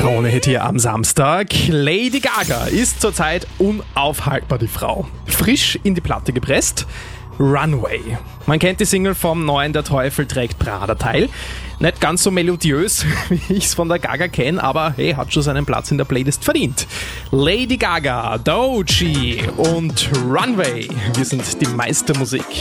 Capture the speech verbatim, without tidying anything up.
Krone-Hit hier am Samstag. Lady Gaga ist zurzeit unaufhaltbar, die Frau. Frisch in die Platte gepresst. Runway. Man kennt die Single vom neuen Der Teufel trägt Prada Teil. Nicht ganz so melodiös, wie ich es von der Gaga kenne, aber hey, hat schon seinen Platz in der Playlist verdient. Lady Gaga, Doechii und Runway. Wir sind die Meistermusik.